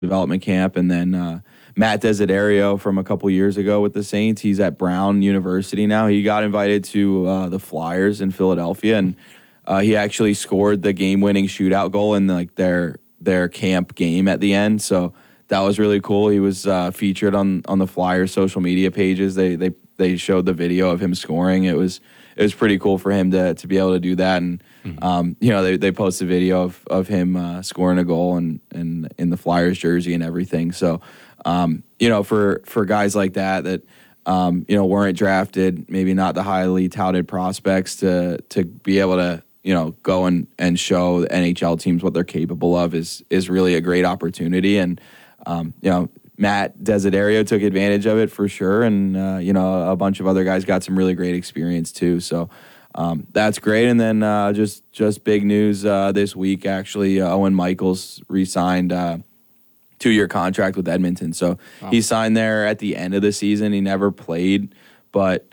development camp. And then Matt Desiderio from a couple years ago with the Saints. He's at Brown University now. He got invited to the Flyers in Philadelphia, and he actually scored the game-winning shootout goal in like their camp game at the end. So that was really cool. He was featured on the Flyers social media pages. They showed the video of him scoring. It was pretty cool for him to be able to do that. And they posted a video of him scoring a goal and in the Flyers jersey and everything. So for guys like that weren't drafted, maybe not the highly touted prospects, to be able to go and show the NHL teams what they're capable of is really a great opportunity. And Matt Desiderio took advantage of it for sure, and a bunch of other guys got some really great experience too. So that's great. And then just big news this week, actually, Owen Michaels re-signed 2-year contract with Edmonton. So he signed there at the end of the season. He never played, but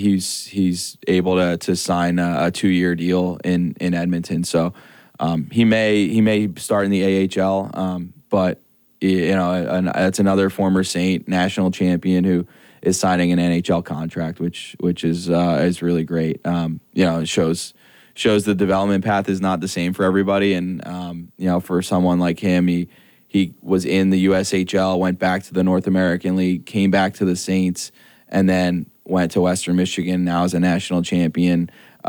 he's able to sign a 2-year deal in Edmonton. So he may start in the AHL, but that's another former Saint, national champion, who is signing an NHL contract, which is really great. It shows the development path is not the same for everybody, and for someone like him, he was in the USHL, went back to the North American League, came back to the Saints, and then went to Western Michigan. Now is a national champion,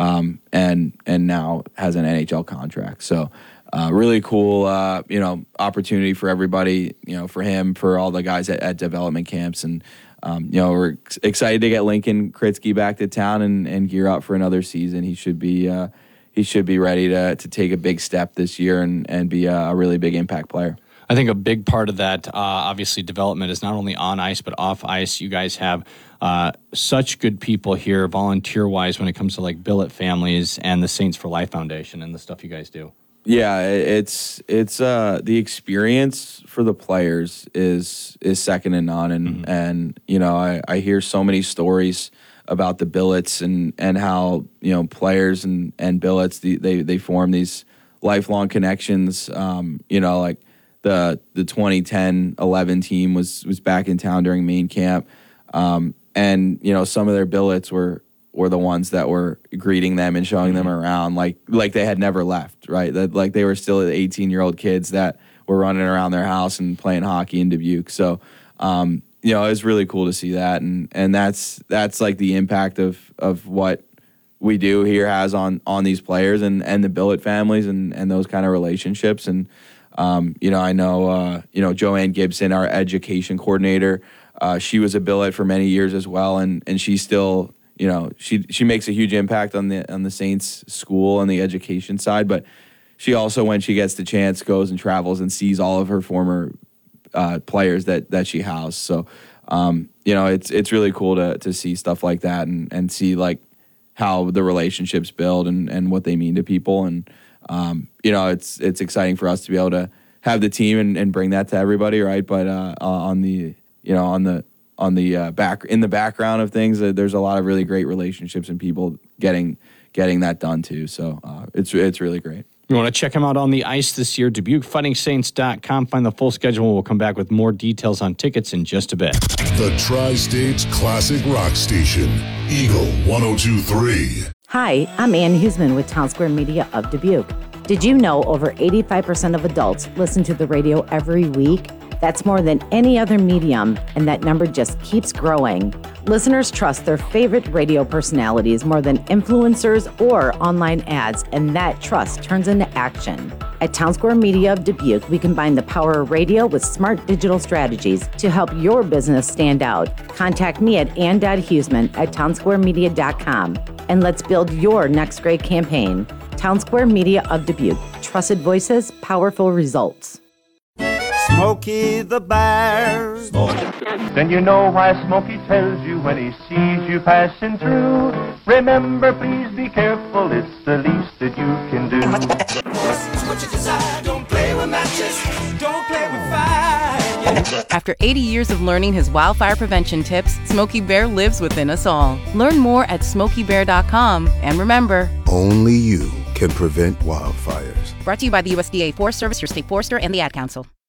and now has an NHL contract. So. Really cool, opportunity for everybody, for him, for all the guys at development camps. And, we're excited to get Lincoln Kritzky back to town and gear up for another season. He should be ready to take a big step this year and be a really big impact player. I think a big part of that, obviously, development is not only on ice, but off ice. You guys have such good people here, volunteer-wise, when it comes to like billet families and the Saints for Life Foundation and the stuff you guys do. Yeah, it's the experience for the players is second to none, and I hear so many stories about the billets and how players and billets they form these lifelong connections. Like the 2010-11 team was back in town during main camp, and some of their billets were the ones that were greeting them and showing them around like they had never left, right? That like they were still 18-year-old kids that were running around their house and playing hockey in Dubuque. So, it was really cool to see that, and that's like the impact of what we do here has on these players and the billet families and those kind of relationships. And I know Joanne Gibson, our education coordinator, she was a billet for many years as well, and she still. She makes a huge impact on the Saints school and the education side, but she also, when she gets the chance, goes and travels and sees all of her former players that she housed. So, it's really cool to see stuff like that and see like how the relationships build and what they mean to people. And it's exciting for us to be able to have the team and bring that to everybody, right? But in the background of things, there's a lot of really great relationships and people getting that done too. So it's really great. You want to check them out on the ice this year, DubuqueFightingSaints.com. Find the full schedule. We'll come back with more details on tickets in just a bit. The Tri-States Classic Rock Station, Eagle 102.3. Hi, I'm Ann Huseman with Town Square Media of Dubuque. Did you know over 85% of adults listen to the radio every week? That's more than any other medium, and that number just keeps growing. Listeners trust their favorite radio personalities more than influencers or online ads, and that trust turns into action. At Town Square Media of Dubuque, we combine the power of radio with smart digital strategies to help your business stand out. Contact me at ann.huseman@townsquaremedia.com, and let's build your next great campaign. Town Square Media of Dubuque. Trusted voices, powerful results. Smokey the Bear. Then you know why Smokey tells you when he sees you passing through. Remember, please be careful, it's the least that you can do. What you desire, don't play with matches, don't play with fire. After 80 years of learning his wildfire prevention tips, Smokey Bear lives within us all. Learn more at SmokeyBear.com. And remember, only you can prevent wildfires. Brought to you by the USDA Forest Service, your state forester, and the Ad Council.